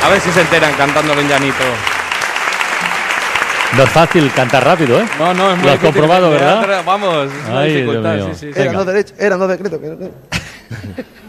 A ver si se enteran cantándolo en llanito. No es fácil cantar rápido, ¿eh? No, es muy Lo has difícil. comprobado, ¿verdad? Vamos, es una Ay, dificultad. Dios mío. Sí. Eran dos derechos, eran dos decretos.